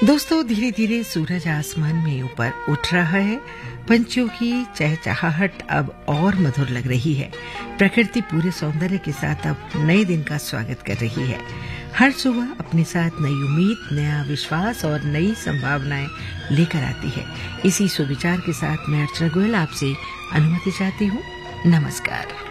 दोस्तों, धीरे धीरे सूरज आसमान में ऊपर उठ रहा है। पंछियों की चहचहाहट अब और मधुर लग रही है। प्रकृति पूरे सौंदर्य के साथ अब नए दिन का स्वागत कर रही है। हर सुबह अपने साथ नई उम्मीद, नया विश्वास और नई संभावनाएं लेकर आती है। इसी सुविचार के साथ मैं अर्चना गोयल आपसे अनुमति चाहती हूँ। नमस्कार।